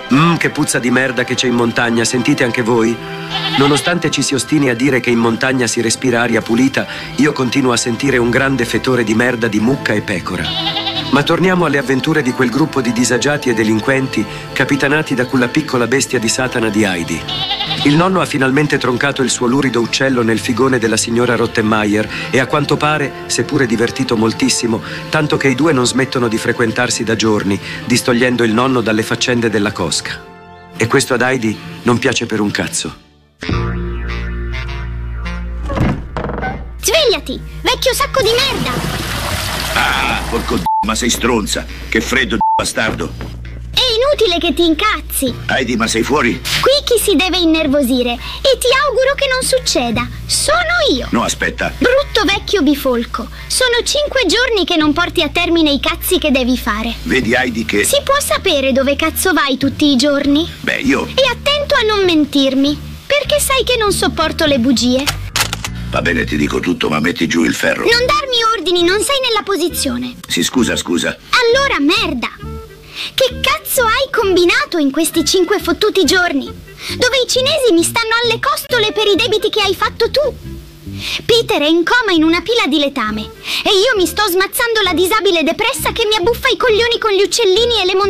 Che puzza di merda che c'è in montagna, sentite anche voi? Nonostante ci si ostini a dire che in montagna si respira aria pulita, io continuo a sentire un grande fetore di merda di mucca e pecora. Ma torniamo alle avventure di quel gruppo di disagiati e delinquenti capitanati da quella piccola bestia di Satana di Heidi. Il nonno ha finalmente troncato il suo lurido uccello nel figone della signora Rottenmeier e a quanto pare, seppure divertito moltissimo, tanto che i due non smettono di frequentarsi da giorni, distogliendo il nonno dalle faccende della cosca. E questo ad Heidi non piace per un cazzo. Svegliati, vecchio sacco di merda! Ah, porco d***o, ma sei stronza! Che freddo, bastardo! È inutile che ti incazzi! Heidi, ma sei fuori? Qui chi si deve innervosire e ti auguro che non succeda. Sono io! No, aspetta! Brutto vecchio bifolco, sono 5 giorni che non porti a termine i cazzi che devi fare. Vedi, Heidi, che... Si può sapere dove cazzo vai tutti i giorni? Beh, io... E attento a non mentirmi, perché sai che non sopporto le bugie. Va bene, ti dico tutto, ma metti giù il ferro. Non darmi ordini, non sei nella posizione. Sì, scusa. Allora, merda! Che cazzo hai combinato in questi 5 fottuti giorni? Dove i cinesi mi stanno alle costole per i debiti che hai fatto tu? Peter è in coma in una pila di letame e io mi sto smazzando la disabile depressa che mi abbuffa i coglioni con gli uccellini e le montagne.